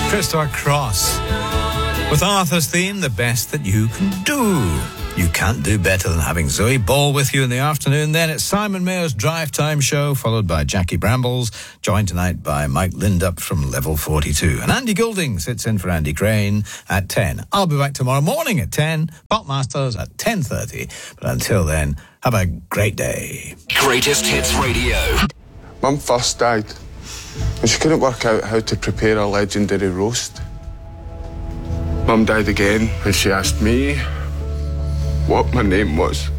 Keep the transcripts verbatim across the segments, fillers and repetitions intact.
Christopher Cross with Arthur's theme, The Best That You Can Do. You can't do better than having Zoe Ball with you in the afternoon. Then it's Simon Mayo's Drive Time Show, followed by Jackie Brambles, joined tonight by Mike Lindup from Level forty-two. And Andy Goulding sits in for Andy Crane at ten. I'll be back tomorrow morning at ten, Popmasters at ten thirty. But until then, have a great day. Greatest Hits Radio. Mum first died, and she couldn't work out how to prepare a legendary roast. Mum died again, and she asked me what my name was.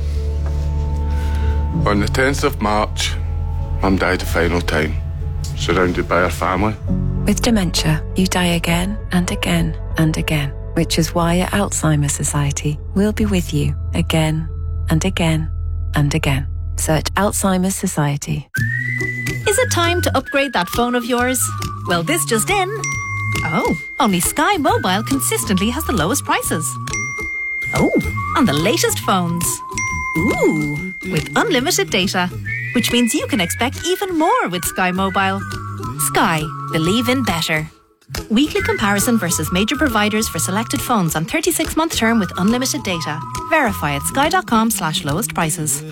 On the tenth of March, Mum died the final time, surrounded by her family. With dementia, you die again and again and again, which is why at Alzheimer's Society, we'll be with you again and again and again. Search Alzheimer's Society. Is it time to upgrade that phone of yours? Well, this just in. Oh, only Sky Mobile consistently has the lowest prices. Oh, on the latest phones. Ooh, with unlimited data, which means you can expect even more with Sky Mobile. Sky, believe in better. Weekly comparison versus major providers for selected phones on thirty-six month term with unlimited data. Verify at sky.com slash lowest prices.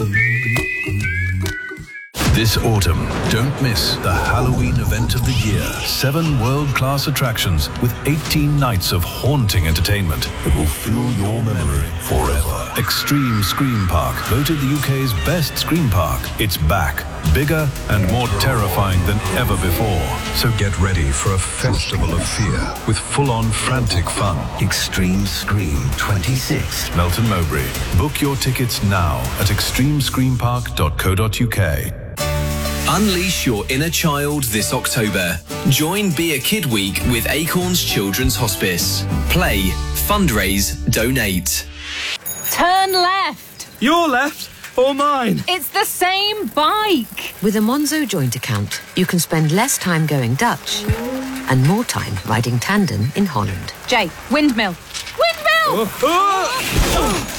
This autumn, don't miss the Halloween event of the year. Seven world-class attractions with eighteen nights of haunting entertainment that will fill your memory forever. Extreme Scream Park, voted the U K's best scream park. It's back, bigger and more terrifying than ever before. So get ready for a festival of fear with full-on frantic fun. Extreme Scream twenty-six. Melton Mowbray. Book your tickets now at extreme scream park dot co dot U K. Unleash your inner child this October. Join Be a Kid Week with Acorns Children's Hospice. Play, fundraise, donate. Turn left. Your left or mine? It's the same bike. With a Monzo joint account, you can spend less time going Dutch and more time riding tandem in Holland. Jay, windmill. Windmill! Oh, oh.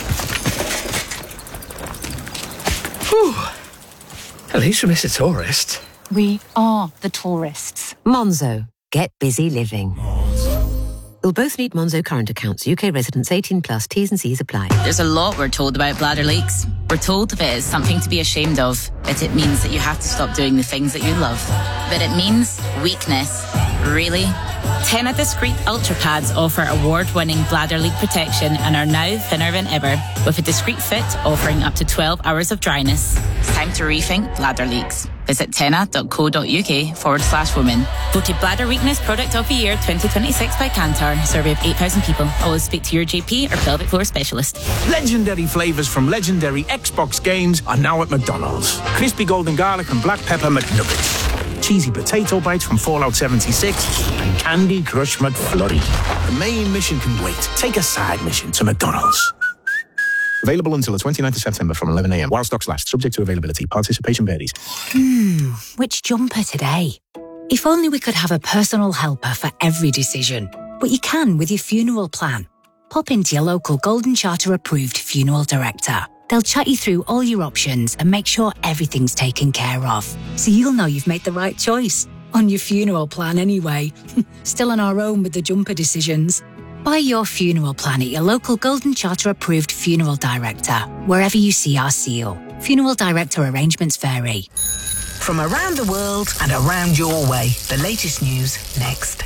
Whew. At least we missed a tourist. We are the tourists. Monzo. Get busy living. You'll both need Monzo current accounts. U K residents eighteen plus. T's and C's apply. There's a lot we're told about bladder leaks. We're told that it's something to be ashamed of, that it means that you have to stop doing the things that you love. But it means weakness. Really? Tena Discreet Ultra Pads offer award-winning bladder leak protection and are now thinner than ever, with a discreet fit offering up to twelve hours of dryness. It's time to rethink bladder leaks. Visit tena.co.uk forward slash women. Voted Bladder Weakness Product of the Year twenty twenty-six by Kantar. Survey of eight thousand people. Always speak to your G P or pelvic floor specialist. Legendary flavours from legendary Xbox games are now at McDonald's. Crispy golden garlic and black pepper McNuggets. Cheesy potato bites from Fallout seventy-six. And Candy Crush McFlurry. The main mission can wait. Take a side mission to McDonald's. Available until the twenty-ninth of September from eleven a.m. while stocks last. Subject to availability. Participation varies. Hmm, which jumper today? If only we could have a personal helper for every decision. But you can with your funeral plan. Pop into your local Golden Charter approved funeral director. They'll chat you through all your options and make sure everything's taken care of. So you'll know you've made the right choice. On your funeral plan anyway. Still on our own with the jumper decisions. Buy your funeral plan at your local Golden Charter approved funeral director, wherever you see our seal. Funeral director arrangements vary. From around the world and around your way, the latest news next.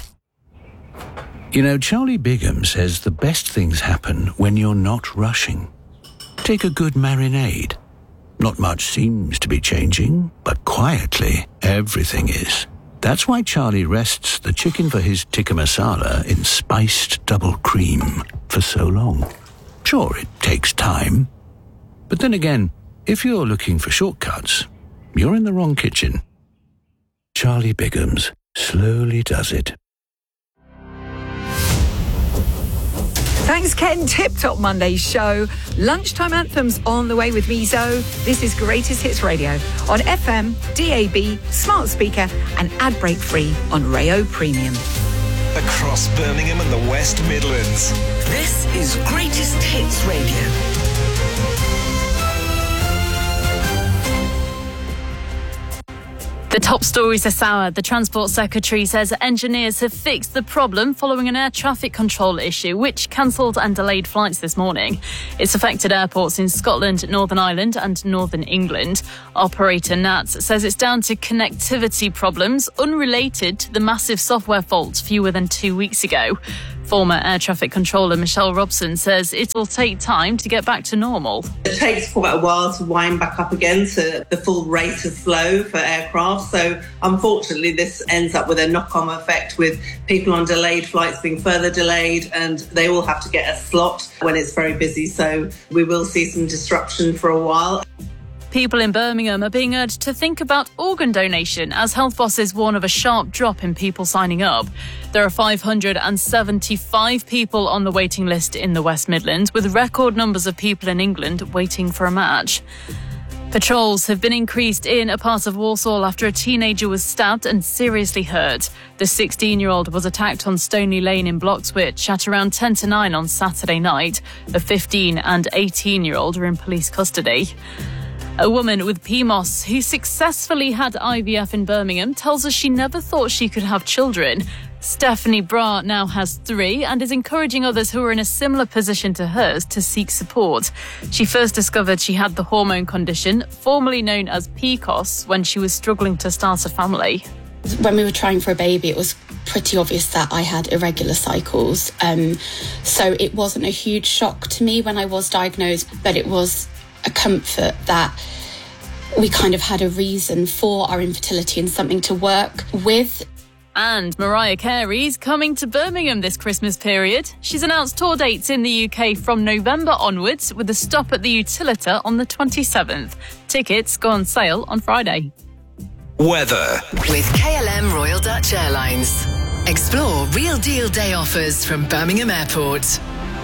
You know, Charlie Bigham says the best things happen when you're not rushing. Take a good marinade. Not much seems to be changing, but quietly, everything is. That's why Charlie rests the chicken for his tikka masala in spiced double cream for so long. Sure, it takes time. But then again, if you're looking for shortcuts, you're in the wrong kitchen. Charlie Bigham's slowly does it. Thanks, Ken. Tip Top Monday show. Lunchtime anthems on the way with me, Zoe. This is Greatest Hits Radio on F M, D A B, smart speaker, and ad break free on Rayo Premium. Across Birmingham and the West Midlands. This is Greatest Hits Radio. The top stories this hour. The Transport Secretary says engineers have fixed the problem following an air traffic control issue which cancelled and delayed flights this morning. It's affected airports in Scotland, Northern Ireland and Northern England. Operator N A T S says it's down to connectivity problems unrelated to the massive software faults fewer than two weeks ago. Former air traffic controller Michelle Robson says it will take time to get back to normal. It takes quite a while to wind back up again to the full rate of flow for aircraft. So unfortunately, this ends up with a knock-on effect with people on delayed flights being further delayed, and they all have to get a slot when it's very busy. So we will see some disruption for a while. People in Birmingham are being urged to think about organ donation as health bosses warn of a sharp drop in people signing up. There are five hundred seventy-five people on the waiting list in the West Midlands, with record numbers of people in England waiting for a match. Patrols have been increased in a part of Walsall after a teenager was stabbed and seriously hurt. The sixteen-year-old was attacked on Stoney Lane in Bloxwich at around ten to nine on Saturday night. A fifteen and eighteen-year-old are in police custody. A woman with P M O S who successfully had I V F in Birmingham tells us she never thought she could have children. Stephanie Bra now has three and is encouraging others who are in a similar position to hers to seek support. She first discovered she had the hormone condition, formerly known as P C O S, when she was struggling to start a family. When we were trying for a baby, it was pretty obvious that I had irregular cycles. Um, so it wasn't a huge shock to me when I was diagnosed, but it was a comfort that we kind of had a reason for our infertility and something to work with. And Mariah Carey's coming to Birmingham this Christmas period. She's announced tour dates in the U K from November onwards, with a stop at the Utilita on the twenty-seventh. Tickets go on sale on Friday. Weather. With K L M Royal Dutch Airlines. Explore real deal day offers from Birmingham Airport.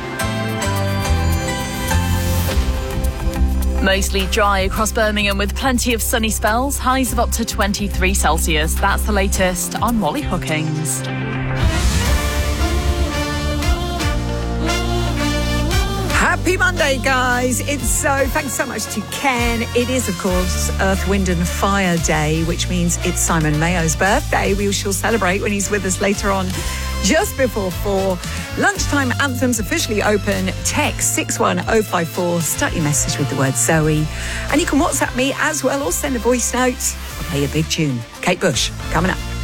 Mostly dry across Birmingham with plenty of sunny spells, highs of up to twenty-three Celsius. That's the latest on Molly Hookings. Happy Monday, guys. It's so, thanks so much to Ken. It is, of course, Earth, Wind and Fire Day, which means it's Simon Mayo's birthday. We shall celebrate when he's with us later on, just before four. Lunchtime anthems officially open. Text six one oh five four. Start your message with the word Zoe. And you can WhatsApp me as well or send a voice note. I'll play a big tune. Kate Bush, coming up.